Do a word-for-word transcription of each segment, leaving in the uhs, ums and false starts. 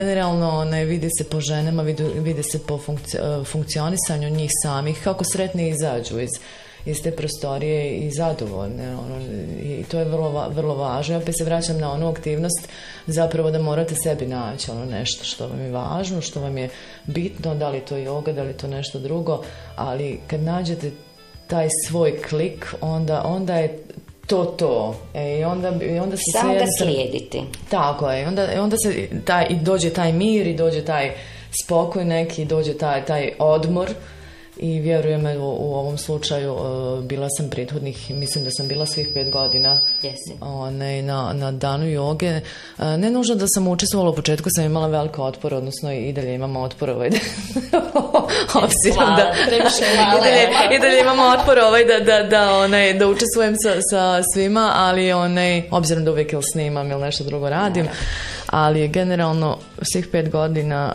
Generalno ne vidi se po ženama, vidi, vidi se po funkci, funkcionisanju njih samih, kako sretni izađu iz, iz te prostorije i zadovoljne. Ono, i to je vrlo, vrlo važno. Ja opet se vraćam na onu aktivnost zapravo da morate sebi naći ono nešto što vam je važno, što vam je bitno, da li to joga, da li to nešto drugo, ali kad nađete taj svoj klik, onda, onda je to to. E, i onda, i onda se samo sve ga slijediti. Tako je. Onda, onda se taj, i dođe taj mir i dođe taj spokoj neki, dođe taj, taj odmor i vjerujem u, u ovom slučaju uh, bila sam prethodnih, mislim da sam bila svih pet godina one, na, na danu joge. Uh, ne nužno da sam učestvovala, u početku sam imala veliki otpor, odnosno i dalje imamo otpor ovaj da, obzirom da i dalje, i dalje imamo otpor ovaj da, da, da, onaj, da učestvujem sa, sa svima, ali onaj, obzirom da uvijek ili snimam ili nešto drugo radim, ali generalno svih pet godina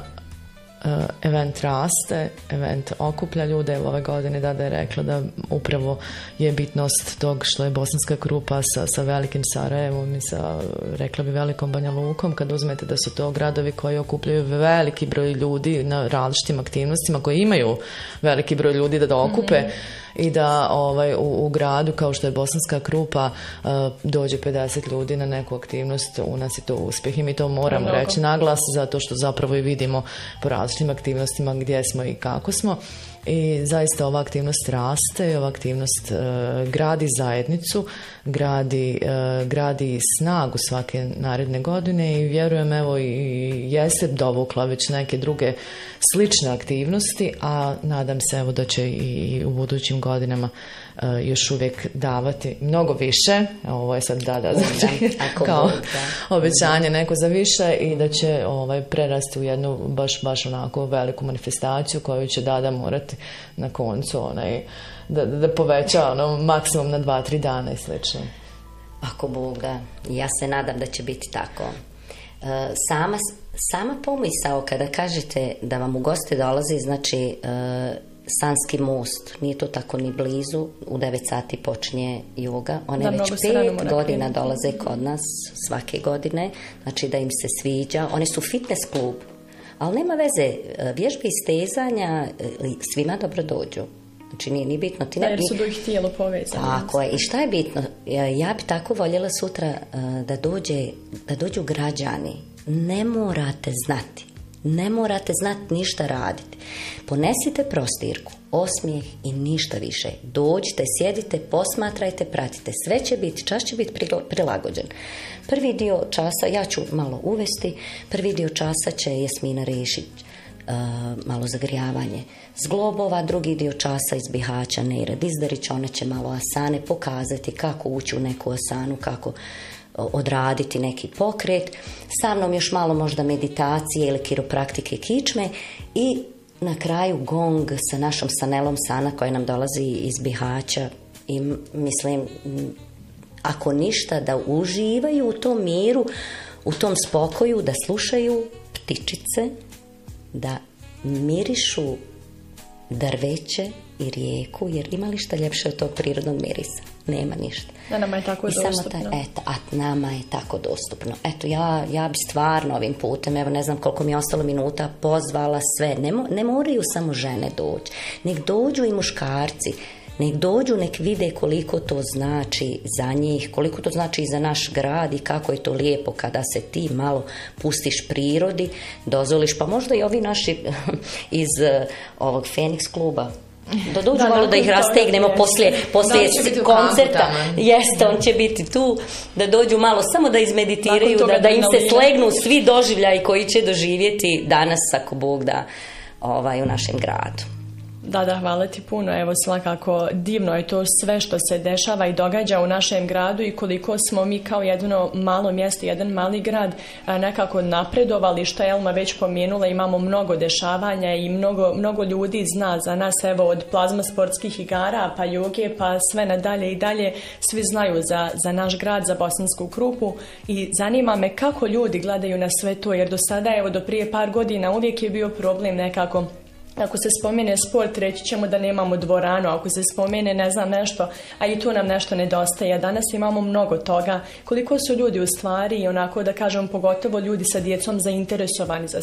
event raste, event okuplja ljude. Evo ove godine Dada je rekla da upravo je bitnost tog što je Bosanska Krupa sa, sa velikim Sarajevom i sa, rekla bi, velikom Banja Lukom, kad uzmete da su to gradovi koji okupljaju veliki broj ljudi na različitim aktivnostima, koji imaju veliki broj ljudi da da okupe, mm-hmm. i da ovaj, u, u gradu kao što je Bosanska Krupa uh, dođe pedeset ljudi na neku aktivnost, u nas je to uspjeh i mi to moramo Mnogo. reći naglas, zato što zapravo i vidimo po različitim aktivnostima gdje smo i kako smo. I zaista ova aktivnost raste i ova aktivnost uh, gradi zajednicu, gradi, uh, gradi snagu svake naredne godine i vjerujem evo i jeste dovukla već neke druge slične aktivnosti, a nadam se evo da će i u budućim godinama uh, još uvijek davati mnogo više. Ovo je sad da, da, znači, kao obećanje neko za više i da će ovaj, prerasti u jednu baš, baš onako veliku manifestaciju koju će Dada morati na koncu onaj, da, da poveća ono, maksimum na dva, tri dana i slično. Ako Bog da, ja se nadam da će biti tako. E, sama, sama pomisao kada kažete da vam u goste dolazi, znači e, Sanski most, nije to tako ni blizu, u devet sati počinje joga, one da, već pet godina dolaze kod nas svake godine, znači da im se sviđa, one su fitness klub, ali nema veze, vježbe i stezanja svima dobro dođu. Znači nije ni bitno. Ti ne, da, jer su do ih tijelo povezane. Tako je. I šta je bitno? Ja, ja bi tako voljela sutra da, dođe, da dođu građani. Ne morate znati. Ne morate znati ništa raditi. Ponesite prostirku, osmijeh i ništa više. Dođite, sjedite, posmatrajte, pratite. Sve će biti, čas će biti prilagođen. Prvi dio časa, ja ću malo uvesti, prvi dio časa će Jasmina Rešić uh, malo zagrijavanje zglobova, drugi dio časa iz Bihaća Neira Dizdarić, ona će malo asane pokazati kako ući u neku asanu, kako odraditi neki pokret, sa mnom još malo možda meditacije ili kiropraktike kičme i na kraju gong sa našom Sanelom Sana koja nam dolazi iz Bihaća i mislim, ako ništa, da uživaju u tom miru, u tom spokoju, da slušaju ptičice, da mirišu drveće i rijeku, jer ima li šta ljepše od tog prirodnog mirisa? Nema ništa. Da, nama je tako I dostupno. Samo ta, eto, a nama je tako dostupno. Eto, ja, ja bi stvarno ovim putem, evo ne znam koliko mi je ostalo minuta, pozvala sve. Ne, mo, ne moraju samo žene doći. Nek dođu i muškarci. Nek dođu, nek vide koliko to znači za njih, koliko to znači i za naš grad i kako je to lijepo kada se ti malo pustiš prirodi, dozvoliš, pa možda i ovi naši iz uh, ovog Feniks kluba, da dođu da, malo da ih rastegnemo poslije, poslije koncerta. Jeste, on će biti tu, da dođu malo, samo da izmeditiraju, da, da im se slegnu svi doživljaji koji će doživjeti danas, ako Bog da, ovaj, u našem gradu. Da, da, hvala ti puno. Evo, svakako divno je to sve što se dešava i događa u našem gradu i koliko smo mi kao jedno malo mjesto, jedan mali grad nekako napredovali, što je Elma već pomenula, imamo mnogo dešavanja i mnogo, mnogo ljudi zna za nas, evo, od plazma sportskih igara, pa joge, pa sve nadalje i dalje, svi znaju za, za naš grad, za Bosansku Krupu i zanima me kako ljudi gledaju na sve to, jer do sada, evo, do prije par godina uvijek je bio problem nekako. Ako se spomene sport, reći ćemo da nemamo dvoranu, ako se spomene ne znam nešto, a i tu nam nešto nedostaje. Danas imamo mnogo toga. Koliko su ljudi u stvari, onako da kažem, pogotovo ljudi sa djecom zainteresovani za